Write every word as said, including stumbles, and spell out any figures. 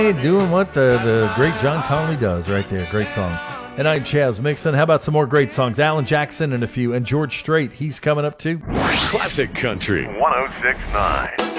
doing what the, the great John Connolly does right there. Great song. And I'm Chaz Mixon. How about some more great songs? Alan Jackson and a few. And George Strait, he's coming up too. Classic Country one oh six point nine